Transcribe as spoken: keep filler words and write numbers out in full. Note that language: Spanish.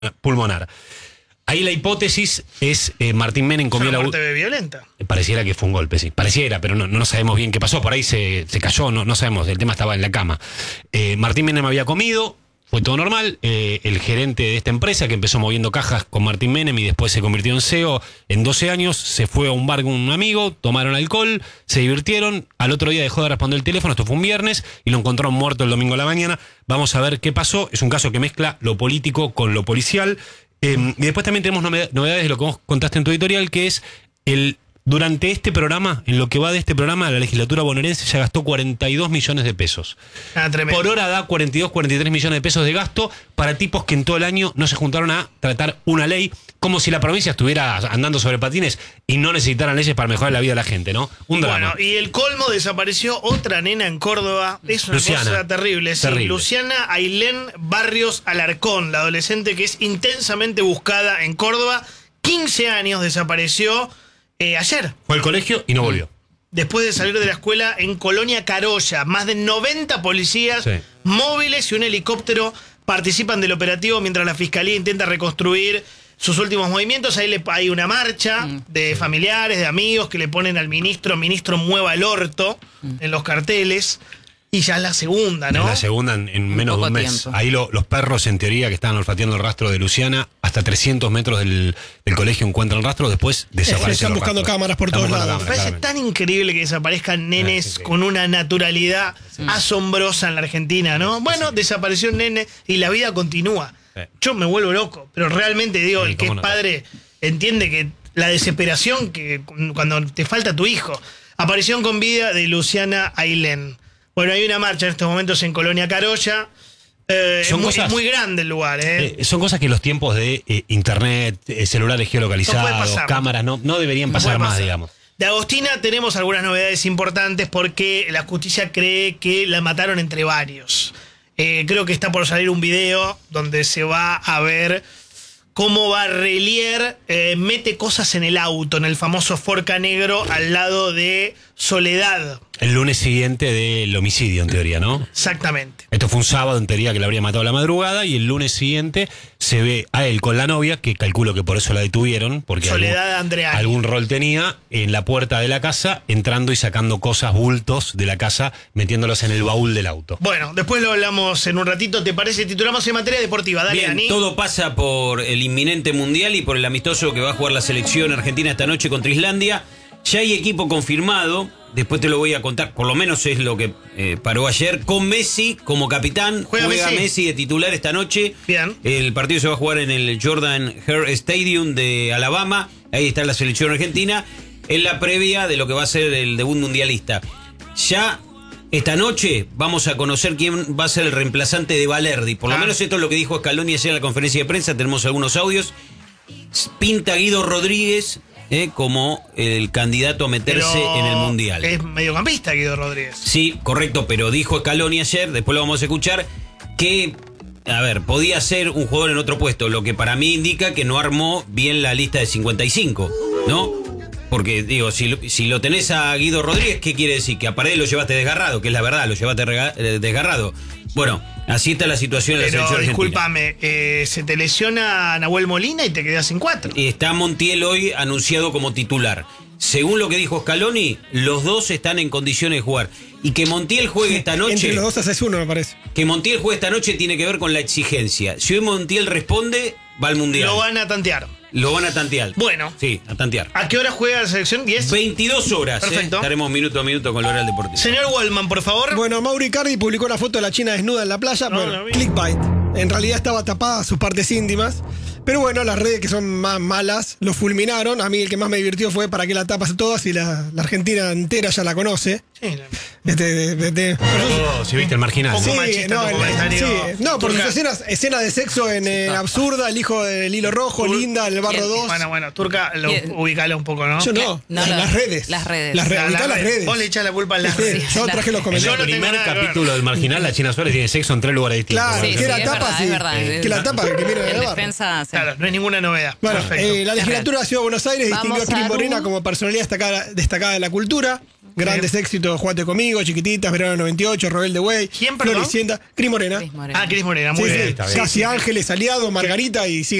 pulmonar. Ahí la hipótesis es eh, Martín Menem comió ¿Fue una la muerte violenta? Pareciera que fue un golpe, sí. Pareciera, pero no, no sabemos bien qué pasó. Por ahí se, se cayó, no, no sabemos. El tema estaba en la cama. Eh, Martín Menem había comido, fue todo normal. Eh, el gerente de esta empresa, que empezó moviendo cajas con Martín Menem y después se convirtió en C E O en doce años, se fue a un bar con un amigo, tomaron alcohol, se divirtieron. Al otro día dejó de responder el teléfono, esto fue un viernes, y lo encontraron muerto el domingo a la mañana. Vamos a ver qué pasó. Es un caso que mezcla lo político con lo policial. Eh, y después también tenemos novedades de lo que vos contaste en tu editorial, que es el durante este programa, en lo que va de este programa, la legislatura bonaerense ya gastó cuarenta y dos millones de pesos. Ah, tremendo. Por hora da cuarenta y dos, cuarenta y tres millones de pesos de gasto para tipos que en todo el año no se juntaron a tratar una ley, como si la provincia estuviera andando sobre patines y no necesitaran leyes para mejorar la vida de la gente, ¿no? Un drama. Bueno, y el colmo, desapareció otra nena en Córdoba. Es una Luciana. cosa terrible. Sí. Terrible. Luciana Ailén Barrios Alarcón, la adolescente que es intensamente buscada en Córdoba. quince años, desapareció eh, ayer. Fue al colegio y no volvió. Después de salir de la escuela en Colonia Carolla. Más de noventa policías Sí. móviles y un helicóptero participan del operativo mientras la fiscalía intenta reconstruir sus últimos movimientos. Ahí le, hay una marcha Mm. de familiares, de amigos que le ponen al ministro, ministro mueva el orto Mm. en los carteles. Y ya es la segunda, ¿no? Es la segunda en, en menos de poco un mes. tiempo. Ahí lo- los perros, en teoría, que estaban olfateando el rastro de Luciana, hasta trescientos metros del, del colegio encuentran rastro, después desaparecen. están los buscando rastros. cámaras por Están todos buscando lados. Me cámaras, parece claramente. tan increíble que desaparezcan nenes sí, sí. con una naturalidad asombrosa en la Argentina, ¿no? Bueno, desapareció un nene y la vida continúa. Sí. Yo me vuelvo loco, pero realmente digo, Sí, el que es cómo no. padre entiende que la desesperación que cuando te falta tu hijo. Aparición con vida de Luciana Ailén. Bueno, hay una marcha en estos momentos en Colonia Carolla. Eh, Son es, muy, cosas- es muy grande el lugar, ¿eh? Eh, son cosas que los tiempos de eh, internet, eh, celulares No puede geolocalizados, pasar. cámaras, no, no deberían No pasar puede más, pasar. digamos. De Agostina tenemos algunas novedades importantes porque la justicia cree que la mataron entre varios. Eh, creo que está por salir un video donde se va a ver cómo Barrelier eh, mete cosas en el auto, en el famoso Forca Negro, al lado de Soledad. El lunes siguiente del homicidio, en teoría, ¿no? Exactamente. Esto fue un sábado, en teoría, que la habría matado a la madrugada, y el lunes siguiente se ve a él con la novia, que calculo que por eso la detuvieron, porque Soledad algún, Andreani. algún rol tenía, en la puerta de la casa, entrando y sacando cosas, bultos de la casa, metiéndolos en el baúl del auto. Bueno, después lo hablamos en un ratito, ¿te parece? Titulamos en materia deportiva. Dale, Bien, Dani. todo pasa por el inminente mundial y por el amistoso que va a jugar la selección argentina esta noche contra Islandia. Ya hay equipo confirmado, después te lo voy a contar, por lo menos es lo que eh, paró ayer, con Messi como capitán. Juega Messi. Messi de titular esta noche. Bien. El partido se va a jugar en el Jordan Hare Stadium de Alabama. Ahí está la selección argentina, en la previa de lo que va a ser el debut mundialista. Ya esta noche vamos a conocer quién va a ser el reemplazante de Valerdi. Por lo Ah. menos esto es lo que dijo Scaloni ayer en la conferencia de prensa. Tenemos algunos audios. Pinta Guido Rodríguez eh, como el candidato a meterse Pero en el Mundial. Es mediocampista, Guido Rodríguez. Sí, correcto, pero dijo Scaloni ayer, después lo vamos a escuchar, que, a ver, podía ser un jugador en otro puesto, lo que para mí indica que no armó bien la lista de cincuenta y cinco, ¿no? Porque, digo, si, lo- si lo tenés a Guido Rodríguez, ¿qué quiere decir? Que a Paredes lo llevaste desgarrado, que es la verdad, lo llevaste rega- eh, desgarrado. Bueno, así está la situación en la Pero selección argentina. discúlpame, eh, se te lesiona Nahuel Molina y te quedas sin cuatro. Está Montiel hoy anunciado como titular. Según lo que dijo Scaloni, los dos están en condiciones de jugar. Y que Montiel juegue esta noche... Entre los dos haces uno, me parece. Que Montiel juegue esta noche tiene que ver con la exigencia. Si hoy Montiel responde, va al Mundial. Lo van a tantear. Lo van a tantear. Bueno. Sí, a tantear. ¿A qué hora juega la selección? diez. veintidós horas. Perfecto. ¿eh? Estaremos minuto a minuto con el Oral Deportivo. Señor Wallman, por favor. Bueno, Mauro Icardi publicó una foto de la China desnuda en la playa. No, bueno, la vi. clickbait. En realidad estaba tapada sus partes íntimas. Pero bueno, las redes que son más malas lo fulminaron. A mí el que más me divirtió fue para qué la tapas todas y la, la Argentina entera ya la conoce. Sí, la- Este, de- de- de- Oh, si viste el marginal. Poco Sí, machista no, tu el- comentario. sí, no, por sus Turca. escenas, escenas de sexo en eh, Absurda, El hijo del hilo rojo, Tur- Linda, El barro Bien. dos. Bueno, bueno, Turca, lo, Bien. ubicala un poco, ¿no? Yo no, No, las, no, las redes. las redes. Las, re- La- ubicá la las red. redes. Vos le echás la culpa a las Sí, redes. yo traje los En comentarios. Yo el no tengo primer nada que ver. capítulo del marginal, la China Suárez tiene sexo en tres lugares distintos. Claro, Sí, que sí, la es tapa, verdad, sí. es verdad. Que la tapa, que viene de En la barra. defensa, sí. Claro, no es ninguna novedad. Bueno, Perfecto. eh, la Es legislatura de la Ciudad de Buenos Aires Vamos distinguió a Cris a Morena un- como personalidad destacada, destacada de la cultura. Grandes éxitos, Jugate conmigo, Chiquititas, Verano noventa y ocho, Rebelde Way. ¿Quién, perdón? Floricienta, Cris Morena. Cris Morena. Ah, Cris Morena, muy Sí, bien. sí, está bien. Casi Ángeles, Aliado, Margarita y sigue.